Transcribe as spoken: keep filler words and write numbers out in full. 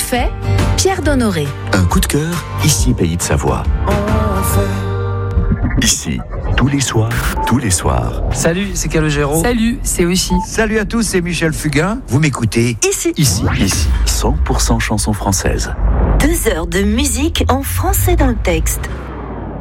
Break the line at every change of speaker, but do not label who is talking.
fait, Pierre Donnoré.
Un coup de cœur, ici Pays de Savoie. Ici, tous les soirs, tous les soirs.
Salut, c'est Calogero.
Salut, c'est aussi.
Salut à tous, c'est Michel Fugain. Vous m'écoutez
Ici.
Ici, ici, cent pour cent chansons françaises.
Deux heures de musique en français dans le texte.